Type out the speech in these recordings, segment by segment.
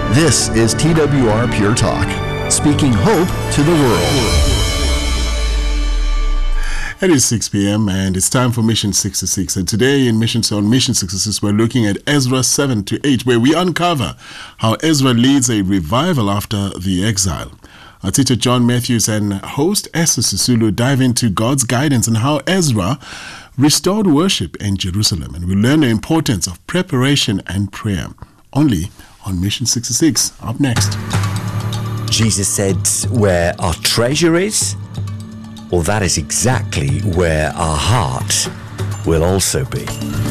This is TWR Pure Talk, speaking hope to the world. It is 6 p.m. and it's time for Mission 66. And today on Mission 66, we're looking at Ezra 7 to 8, where we uncover how Ezra leads a revival after the exile. Our teacher John Matthews and host Esther Sisulu dive into God's guidance and how Ezra restored worship in Jerusalem. And we learn the importance of preparation and prayer. Only on Mission 66. Up next. Jesus said, where our treasure is, well, that is exactly where our heart will also be.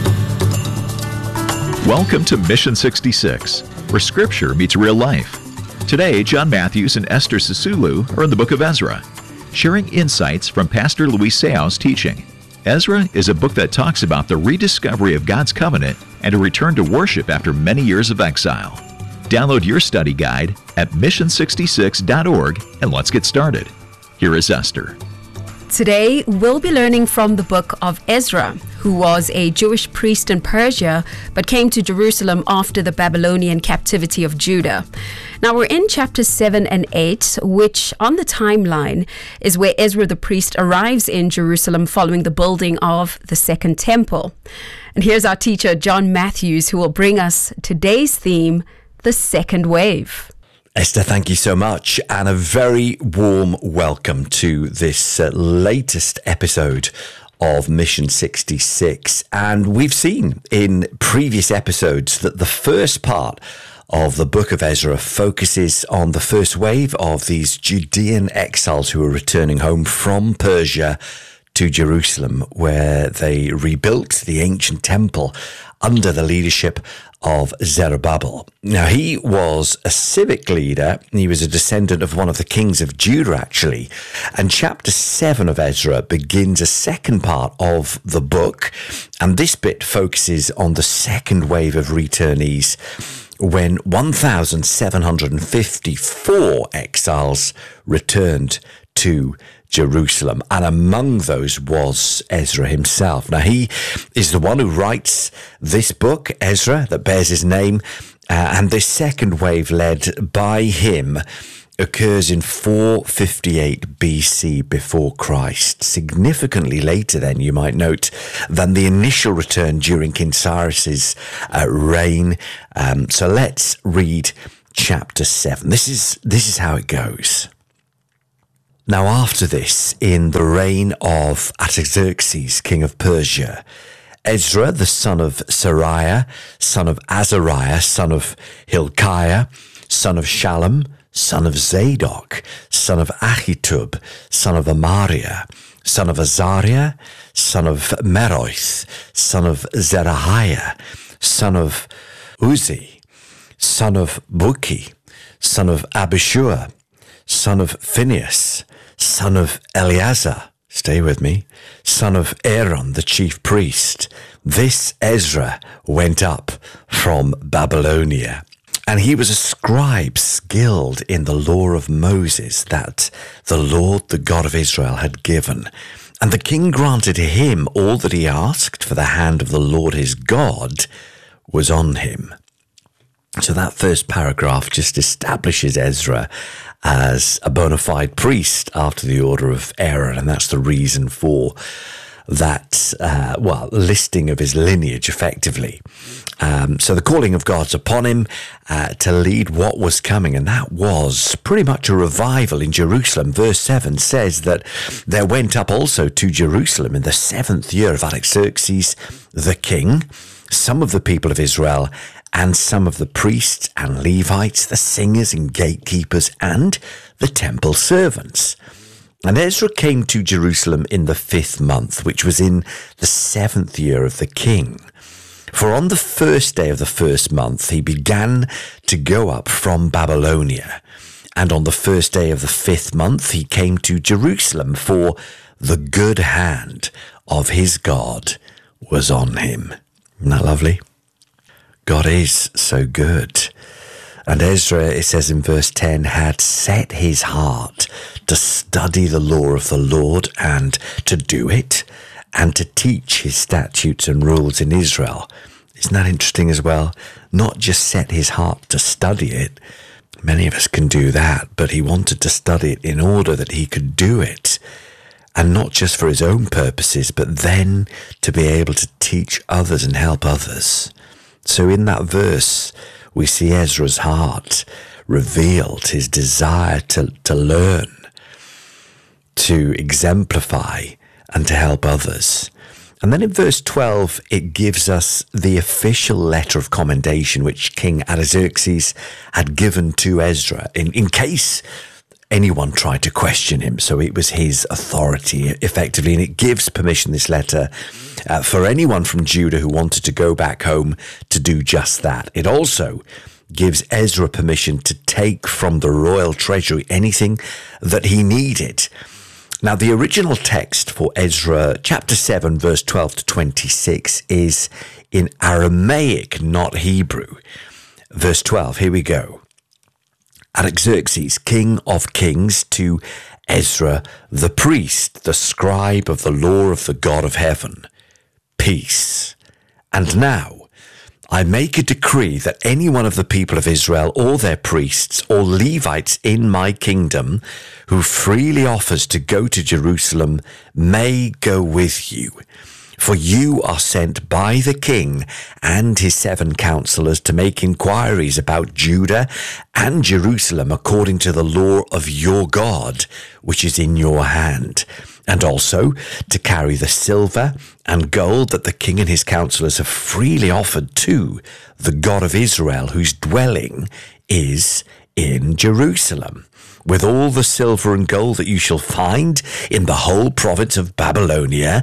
Welcome to Mission 66, where Scripture meets real life. Today, John Matthews and Esther Sisulu are in the book of Ezra, sharing insights from Pastor Luis Seau's teaching. Ezra is a book that talks about the rediscovery of God's covenant and a return to worship after many years of exile. Download your study guide at mission66.org and let's get started. Here is Esther. Today, we'll be learning from the book of Ezra, who was a Jewish priest in Persia, but came to Jerusalem after the Babylonian captivity of Judah. Now, we're in chapters 7 and 8, which on the timeline is where Ezra the priest arrives in Jerusalem following the building of the Second Temple. And here's our teacher, John Matthews, who will bring us today's theme, the second wave. Esther, thank you so much, and a very warm welcome to this latest episode of Mission 66. And we've seen in previous episodes that the first part of the book of Ezra focuses on the first wave of these Judean exiles who are returning home from Persia to Jerusalem, where they rebuilt the ancient temple under the leadership of Zerubbabel. Now, he was a civic leader. He was a descendant of one of the kings of Judah, actually. And chapter 7 of Ezra begins a second part of the book. And this bit focuses on the second wave of returnees when 1,754 exiles returned to Jerusalem, and among those was Ezra himself. Now, he is the one who writes this book, Ezra, that bears his name, and this second wave led by him occurs in 458 BC before Christ, significantly later then, you might note, than the initial return during King Cyrus's reign. So let's read chapter 7. This is how it goes. Now after this, in the reign of Artaxerxes, king of Persia, Ezra, the son of Seraiah, son of Azariah, son of Hilkiah, son of Shallum, son of Zadok, son of Ahitub, son of Amariah, son of Azariah, son of Meroith, son of Zerahiah, son of Uzi, son of Buki, son of Abishua, son of Phinehas, son of Eleazar, stay with me, son of Aaron, the chief priest. This Ezra went up from Babylonia, and he was a scribe skilled in the law of Moses that the Lord, the God of Israel, had given. And the king granted him all that he asked, for the hand of the Lord his God was on him. So that first paragraph just establishes Ezra as a bona fide priest after the order of Aaron, and that's the reason for that, listing of his lineage, effectively. So the calling of God's upon him to lead what was coming, and that was pretty much a revival in Jerusalem. Verse 7 says that there went up also to Jerusalem in the 7th year of Artaxerxes the king some of the people of Israel, and some of the priests and Levites, the singers and gatekeepers, and the temple servants. And Ezra came to Jerusalem in the 5th month, which was in the 7th year of the king. For on the first day of the 1st month he began to go up from Babylonia. And on the first day of the 5th month he came to Jerusalem, for the good hand of his God was on him. Isn't that lovely? God is so good. And Ezra, it says in verse 10, had set his heart to study the law of the Lord and to do it, and to teach his statutes and rules in Israel, Isn't that interesting as well? Not just set his heart to study it. Many of us can do that, but he wanted to study it in order that he could do it. And not just for his own purposes, but then to be able to teach others and help others. So in that verse, we see Ezra's heart revealed, his desire to learn, to exemplify, and to help others. And then in verse 12, it gives us the official letter of commendation which King Artaxerxes had given to Ezra in case anyone tried to question him. So it was his authority, effectively, and it gives permission, this letter, for anyone from Judah who wanted to go back home to do just that. It also gives Ezra permission to take from the royal treasury anything that he needed. Now, the original text for Ezra chapter 7, verse 12 to 26 is in Aramaic, not Hebrew. Verse 12, here we go. Artaxerxes, king of kings, to Ezra the priest, the scribe of the law of the God of heaven. Peace. And now I make a decree that any one of the people of Israel or their priests or Levites in my kingdom who freely offers to go to Jerusalem may go with you. For you are sent by the king and his 7 counselors to make inquiries about Judah and Jerusalem according to the law of your God, which is in your hand, and also to carry the silver and gold that the king and his counselors have freely offered to the God of Israel, whose dwelling is in Jerusalem, with all the silver and gold that you shall find in the whole province of Babylonia,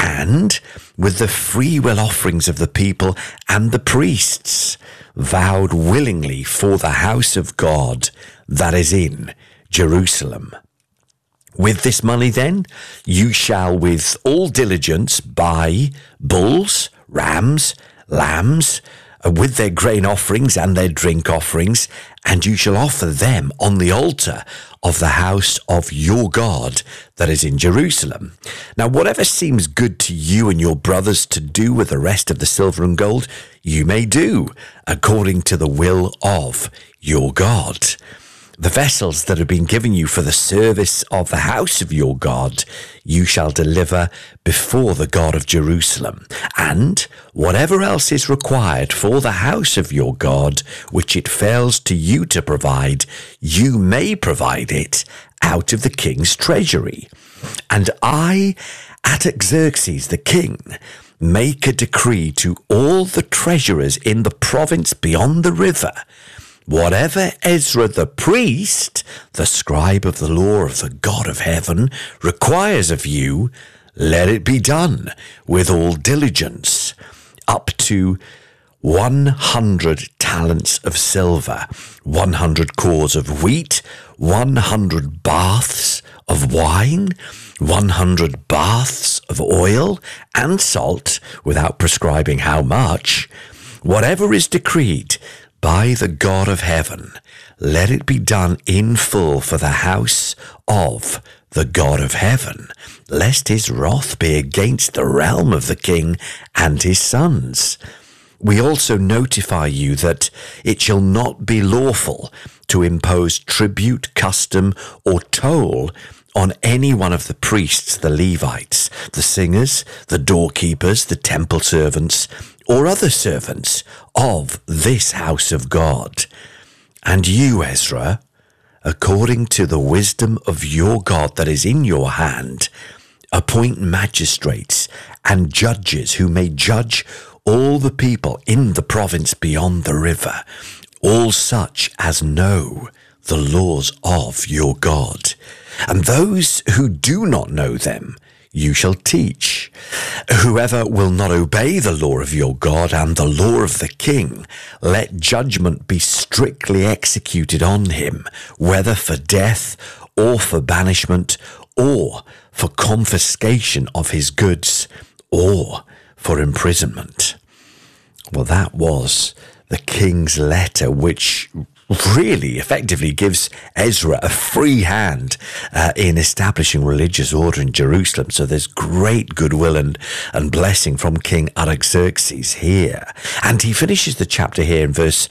and with the freewill offerings of the people and the priests, vowed willingly for the house of God that is in Jerusalem. With this money, then, you shall with all diligence buy bulls, rams, lambs, with their grain offerings and their drink offerings, and you shall offer them on the altar of the house of your God that is in Jerusalem. Now, whatever seems good to you and your brothers to do with the rest of the silver and gold, you may do according to the will of your God. The vessels that have been given you for the service of the house of your God, you shall deliver before the God of Jerusalem. And whatever else is required for the house of your God, which it fails to you to provide, you may provide it out of the king's treasury. And I, Artaxerxes the king, make a decree to all the treasurers in the province beyond the river, whatever Ezra the priest, the scribe of the law of the God of heaven, requires of you, let it be done with all diligence, up to 100 talents of silver, 100 cores of wheat, 100 baths of wine, 100 baths of oil and salt, without prescribing how much, whatever is decreed by the God of heaven, let it be done in full for the house of the God of heaven, lest his wrath be against the realm of the king and his sons. We also notify you that it shall not be lawful to impose tribute, custom, or toll on any one of the priests, the Levites, the singers, the doorkeepers, the temple servants, or other servants of this house of God. And you, Ezra, according to the wisdom of your God that is in your hand, appoint magistrates and judges who may judge all the people in the province beyond the river, all such as know the laws of your God. And those who do not know them, you shall teach. Whoever will not obey the law of your God and the law of the king, let judgment be strictly executed on him, whether for death or for banishment or for confiscation of his goods or for imprisonment. Well, that was the king's letter, which really effectively gives Ezra a free hand in establishing religious order in Jerusalem. So there's great goodwill and blessing from King Artaxerxes here. And he finishes the chapter here in verse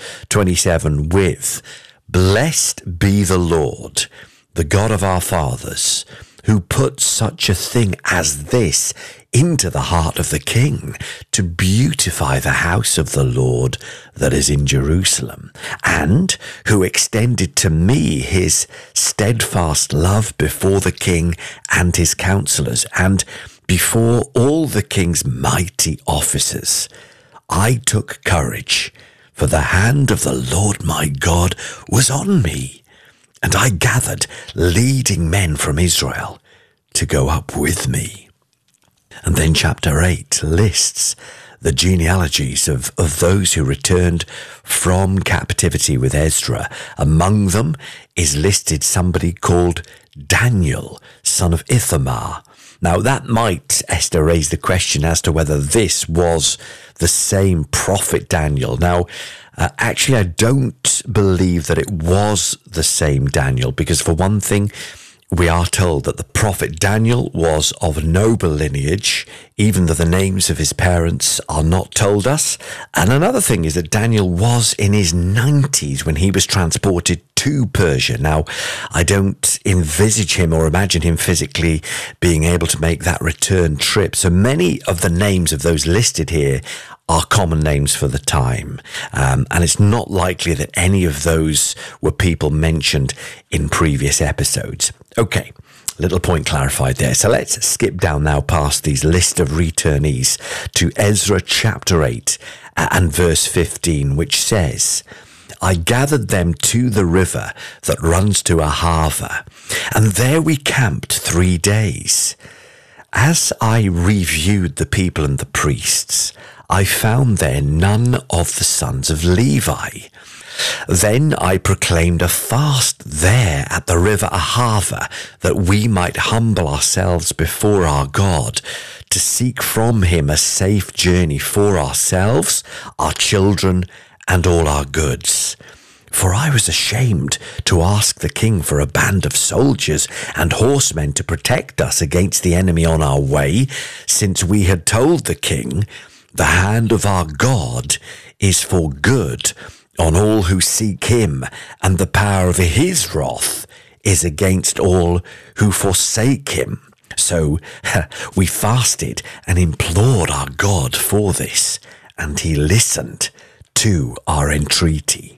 27 with, "Blessed be the Lord, the God of our fathers, who put such a thing as this into the heart of the king, to beautify the house of the Lord that is in Jerusalem, and who extended to me his steadfast love before the king and his counselors, and before all the king's mighty officers. I took courage, for the hand of the Lord my God was on me, and I gathered leading men from Israel to go up with me." And then chapter 8 lists the genealogies of those who returned from captivity with Ezra. Among them is listed somebody called Daniel, son of Ithamar. Now that might, Esther, raise the question as to whether this was the same prophet Daniel. Now, actually, I don't believe that it was the same Daniel, because for one thing, we are told that the prophet Daniel was of noble lineage, even though the names of his parents are not told us. And another thing is that Daniel was in his 90s when he was transported to Persia. Now, I don't envisage him or imagine him physically being able to make that return trip. So many of the names of those listed here are common names for the time. And it's not likely that any of those were people mentioned in previous episodes. Okay, little point clarified there. So let's skip down now past these list of returnees to Ezra chapter 8 and verse 15, which says, "I gathered them to the river that runs to Ahava, and there we camped 3 days. As I reviewed the people and the priests, I found there none of the sons of Levi. Then I proclaimed a fast there at the river Ahava, that we might humble ourselves before our God, to seek from him a safe journey for ourselves, our children, and all our goods. For I was ashamed to ask the king for a band of soldiers and horsemen to protect us against the enemy on our way, since we had told the king, the hand of our God is for good on all who seek him, and the power of his wrath is against all who forsake him. So we fasted and implored our God for this, and he listened to our entreaty."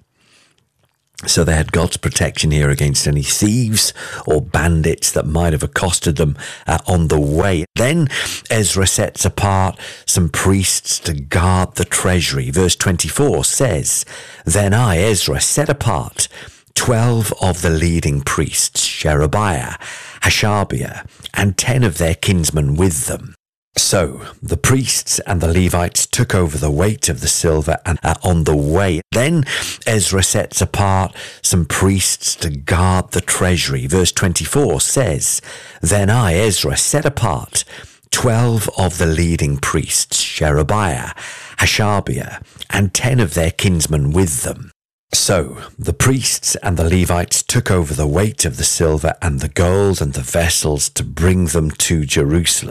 So they had God's protection here against any thieves or bandits that might have accosted them on the way. Then Ezra sets apart some priests to guard the treasury. Verse 24 says, "Then I, Ezra, set apart 12 of the leading priests, Sherebiah, Hashabiah, and 10 of their kinsmen with them. So the priests and the Levites took over the weight of the silver and on the way. Then Ezra sets apart some priests to guard the treasury." Verse 24 says, "Then I, Ezra, set apart 12 of the leading priests, Sherebiah, Hashabiah, and 10 of their kinsmen with them. So the priests and the Levites took over the weight of the silver and the gold and the vessels to bring them to Jerusalem.